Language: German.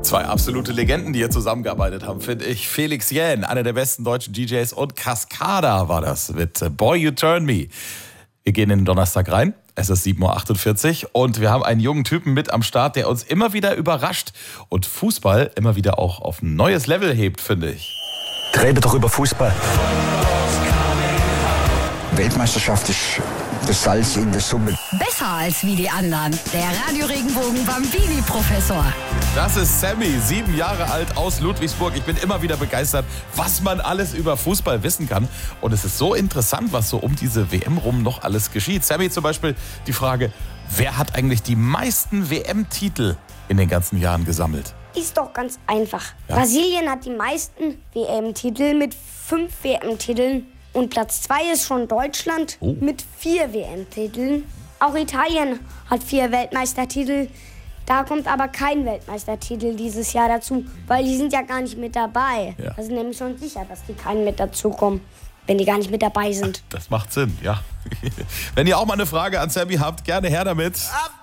Zwei absolute Legenden, die hier zusammengearbeitet haben, finde ich. Felix Jähn, einer der besten deutschen DJs, und Cascada war das mit Boy You Turn Me. Wir gehen in den Donnerstag rein. Es ist 7.48 Uhr und wir haben einen jungen Typen mit am Start, der uns immer wieder überrascht und Fußball immer wieder auch auf ein neues Level hebt, finde ich. Rede doch über Fußball. Weltmeisterschaft ist das Salz in der Suppe. Besser als wie die anderen. Der Radio-Regenbogen Bambini-Professor. Das ist Sammy, 7 Jahre alt, aus Ludwigsburg. Ich bin immer wieder begeistert, was man alles über Fußball wissen kann. Und es ist so interessant, was so um diese WM rum noch alles geschieht. Sammy, zum Beispiel die Frage, wer hat eigentlich die meisten WM-Titel in den ganzen Jahren gesammelt? Ist doch ganz einfach. Ja? Brasilien hat die meisten WM-Titel mit 5 WM-Titeln. Und Platz 2 ist schon Deutschland mit 4 WM-Titeln. Auch Italien hat 4 Weltmeistertitel. Da kommt aber kein Weltmeistertitel dieses Jahr dazu, weil die sind ja gar nicht mit dabei. Ja. Das ist nämlich schon sicher, dass die keinen mit dazukommen, wenn die gar nicht mit dabei sind. Das macht Sinn, ja. Wenn ihr auch mal eine Frage an Sammy habt, gerne her damit. Ab